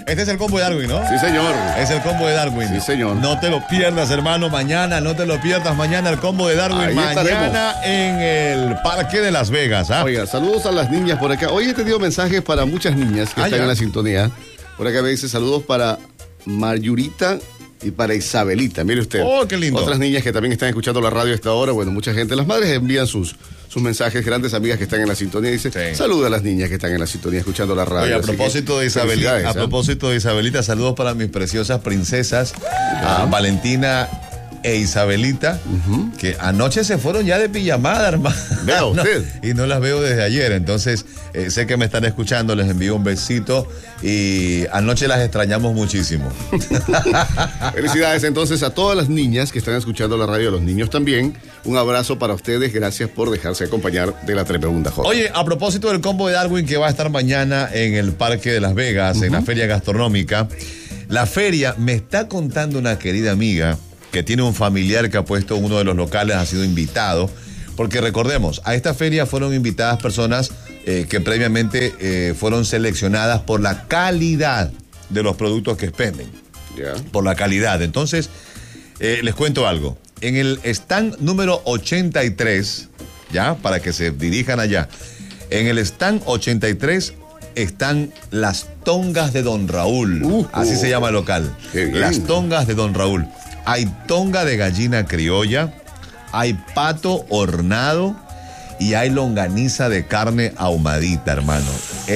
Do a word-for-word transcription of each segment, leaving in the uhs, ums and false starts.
Este es el combo de Darwin, ¿no? Sí, señor. Es el combo de Darwin. Sí, señor. No te lo pierdas, hermano, mañana, no te lo pierdas mañana el combo de Darwin. Ahí mañana estaremos. en el Parque de Las Vegas. ¿ah? Oiga, saludos a las niñas por acá. Hoy he tenido mensajes para muchas niñas que Ah, están ya. en la sintonía. Por acá me dice saludos para Mayurita y para Isabelita. Mire usted. Oh, qué lindo. Otras niñas que también están escuchando la radio a esta hora. Bueno, mucha gente. Las madres envían sus, sus mensajes. Grandes amigas que están en la sintonía. Dice, Sí. saluda a las niñas que están en la sintonía escuchando la radio. Oye, a Así que, propósito de Isabelita, felicidades, a ¿eh? propósito de Isabelita, saludos para mis preciosas princesas, a Valentina e Isabelita, que anoche se fueron ya de pijamada, hermano. Vea No, usted. y no las veo desde ayer, entonces eh, sé que me están escuchando, les envío un besito y anoche las extrañamos muchísimo. Felicidades entonces a todas las niñas que están escuchando la radio, a los niños también. Un abrazo para ustedes, gracias por dejarse acompañar de la tremenda joda. Oye, a propósito del combo de Darwin que va a estar mañana en el Parque de Las Vegas, en la feria gastronómica, la feria me está contando una querida amiga que tiene un familiar que ha puesto uno de los locales, ha sido invitado, porque recordemos, a esta feria fueron invitadas personas eh, que previamente eh, fueron seleccionadas por la calidad de los productos que expenden, Ya. por la calidad. Entonces, eh, les cuento algo. En el stand número ochenta y tres, ya, para que se dirijan allá, en el stand ochenta y tres están las tongas de Don Raúl. Uh, Así uh, se llama el local. qué bien. Las tongas de Don Raúl. Hay tonga de gallina criolla, hay pato hornado y hay longaniza de carne ahumadita, hermano.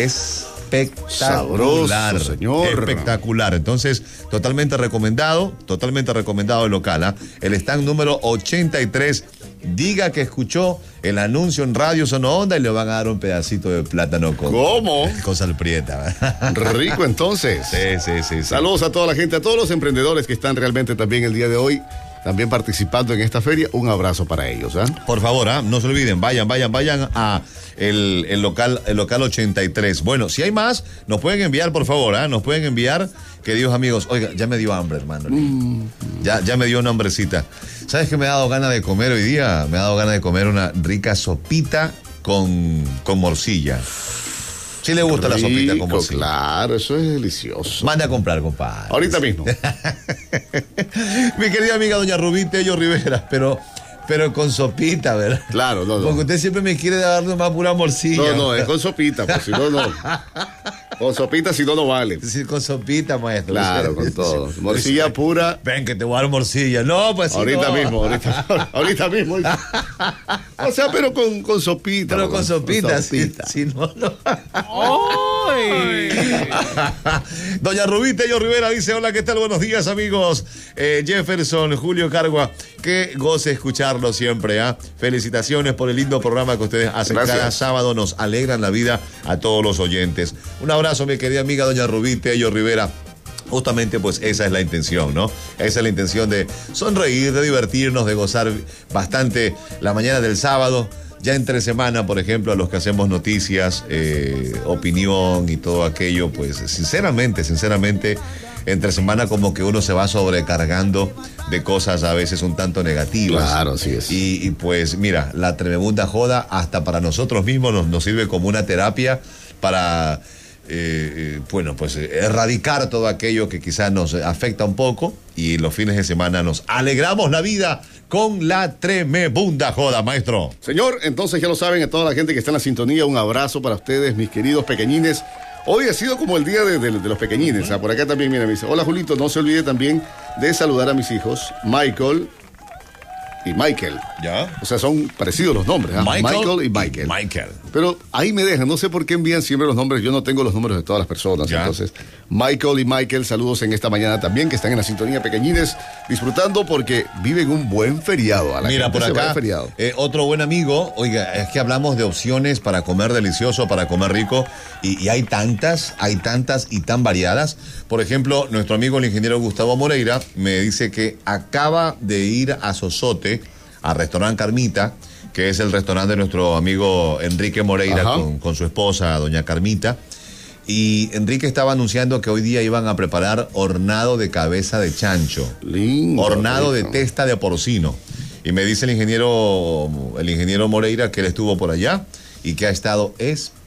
Espectacular. Sabroso, señor. Espectacular. Entonces, totalmente recomendado, totalmente recomendado el local, ¿ah? El stand número ochenta y tres. Diga que escuchó el anuncio en Radio Sono Onda y le van a dar un pedacito de plátano con, ¿Cómo? con salprieta. Rico entonces. Sí, sí, sí, sí. Saludos a toda la gente, a todos los emprendedores que están realmente también el día de hoy, también participando en esta feria. Un abrazo para ellos. ¿eh? Por favor, ¿ah? No se olviden, vayan, vayan, vayan a el, el local, el local ochenta y tres. Bueno, si hay más, nos pueden enviar, por favor, ¿ah? Nos pueden enviar, queridos amigos. Oiga, ya me dio hambre, hermano. Mm. Ya, ya me dio una hambrecita. ¿Sabes qué me ha dado ganas de comer hoy día? Me ha dado ganas de comer una rica sopita con, con morcilla. ¿Sí le gusta Rico, la sopita con morcilla? Claro, eso es delicioso. Mande a comprar, compadre. Ahorita mismo. Mi querida amiga doña Rubí Tello Rivera, pero, pero con sopita, ¿verdad? Claro, no, no. Porque usted siempre me quiere dar más pura morcilla. No, no, es con sopita, pues si no, no. Con sopita, si no, no vale. Es decir, con sopita, maestro. Claro, con todo. Morcilla pura. Ven que te voy a dar morcilla. No, pues si Ahorita no. mismo, ahorita, ahorita mismo. O sea, pero con, con sopita. Pero ¿no? con sopita, si, sopita. si no, no. Doña Rubí Tello Rivera dice, hola, ¿qué tal? Buenos días, amigos. Eh, Jefferson, Julio Cargua, qué goce escucharlo siempre, ¿ah? Felicitaciones por el lindo programa que ustedes hacen Gracias. cada sábado, nos alegran la vida a todos los oyentes. Un abrazo, mi querida amiga doña Rubí Tello Rivera. Justamente pues esa es la intención, ¿no? Esa es la intención de sonreír, de divertirnos, de gozar bastante la mañana del sábado. Ya entre semana, por ejemplo, a los que hacemos noticias, eh, opinión y todo aquello, pues sinceramente, sinceramente, entre semana como que uno se va sobrecargando de cosas a veces un tanto negativas. Claro, así es. Y, y pues mira, la tremenda joda hasta para nosotros mismos nos, nos sirve como una terapia para... Eh, eh, bueno, pues eh, erradicar todo aquello que quizás nos afecta un poco y los fines de semana nos alegramos la vida con la tremenda joda, maestro. Señor, entonces ya lo saben, a toda la gente que está en la sintonía, un abrazo para ustedes, mis queridos pequeñines. Hoy ha sido como el día de, de- de los pequeñines. ¿Ah? Por acá también, mira, me dice, hola Julito, no se olvide también de saludar a mis hijos, Michael y Michael. ¿Ya? O sea, son parecidos los nombres, ¿ah? Michael, y Michael. Michael. Pero ahí me dejan, no sé por qué envían siempre los nombres, yo no tengo los números de todas las personas. Ya. Entonces, Michael y Michael, saludos en esta mañana también, que están en la sintonía pequeñines, disfrutando porque viven un buen feriado. A la Mira, gente por se va acá, de feriado. eh, otro buen amigo, oiga, es que hablamos de opciones para comer delicioso, para comer rico, y, y hay tantas, hay tantas y tan variadas. Por ejemplo, nuestro amigo el ingeniero Gustavo Moreira me dice que acaba de ir a Sosote, al restaurante Carmita, que es el restaurante de nuestro amigo Enrique Moreira con, con su esposa, doña Carmita. Y Enrique estaba anunciando que hoy día iban a preparar hornado de cabeza de chancho. Lindo. Hornado de rico. testa de porcino. Y me dice el ingeniero, el ingeniero Moreira que él estuvo por allá y que ha estado espectacular.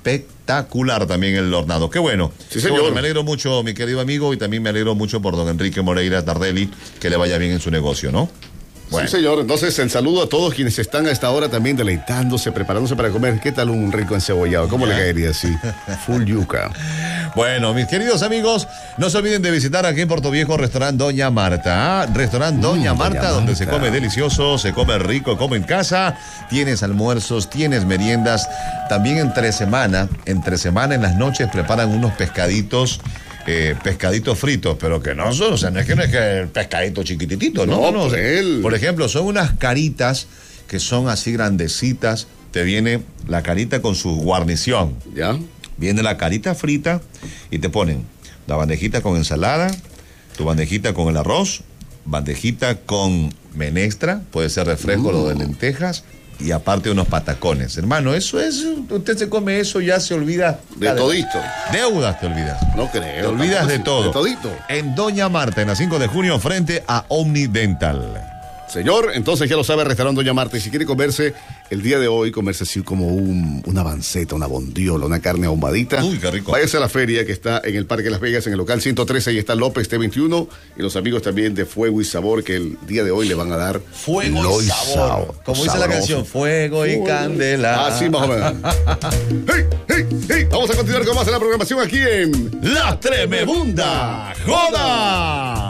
espectacular también el hornado. Qué bueno. Sí, señor. Qué bueno. Me alegro mucho, mi querido amigo, y también me alegro mucho por don Enrique Moreira Tardelli, que le vaya bien en su negocio, ¿no? Bueno. Sí, señor. Entonces, el saludo a todos quienes están a esta hora también deleitándose, preparándose para comer. ¿Qué tal un rico encebollado? ¿Cómo yeah. le caería así? Full yuca. Bueno, mis queridos amigos, no se olviden de visitar aquí en Puerto Viejo Restaurante Doña Marta. ¿eh? Restaurante Doña, mm, Marta, Doña donde Marta. se come delicioso, se come rico, come en casa. Tienes almuerzos, tienes meriendas. También entre semana, entre semana en las noches preparan unos pescaditos. Eh, pescaditos fritos, pero que no son, o sea, no es que no es que el pescadito chiquititito, no, no, no, o sea, por ejemplo, son unas caritas que son así grandecitas, te viene la carita con su guarnición, ya, viene la carita frita y te ponen la bandejita con ensalada, tu bandejita con el arroz, bandejita con menestra, puede ser refresco uh. o de lentejas, y aparte unos patacones. Hermano, eso es, usted se come eso, ya se olvida. De ya, todito. Deudas te olvidas. No creo. Te olvidas de todo. De todito. En Doña Marta, en la cinco de junio, frente a Omnidental. Señor, entonces ya lo sabe, restaurante Doña Marta. Y si quiere comerse el día de hoy, comerse así como un, una banceta, una bondiola, una carne ahumadita. Uy, qué rico. Váyase a la feria que está en el Parque Las Vegas, en el local ciento trece. Ahí está López T veintiuno. Y los amigos también de Fuego y Sabor, que el día de hoy le van a dar Fuego y Sabor. sabor. Como dice sabroso. La canción, Fuego y Fuego. Candela. Así más o menos. hey, hey, hey. Vamos a continuar con más de la programación aquí en La Tremebunda Joda.